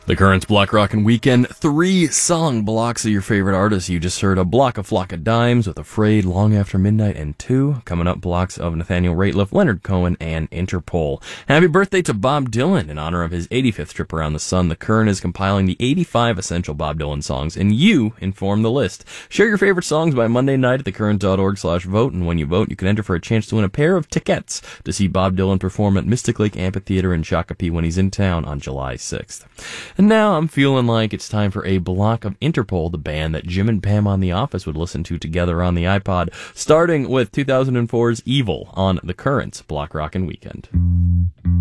The Currents Block Rockin' Weekend, 3 song blocks of your favorite artists. You just heard a block of Flock of Dimes with Afraid, Long After Midnight, and 2. Coming up, blocks of Nathaniel Rateliff, Leonard Cohen, and Interpol. Happy birthday to Bob Dylan. In honor of his 85th trip around the sun, the Current is compiling the 85 essential Bob Dylan songs, and you inform the list. Share your favorite songs by Monday night at thecurrent.org/vote, and when you vote, you can enter for a chance to win a pair of tickets to see Bob Dylan perform at Mystic Lake Amphitheater in Shakopee when he's in town on July 6th. And now I'm feeling like it's time for a block of Interpol, the band that Jim and Pam on The Office would listen to together on the iPod, starting with 2004's Evil on The Currents Block Rockin' Weekend.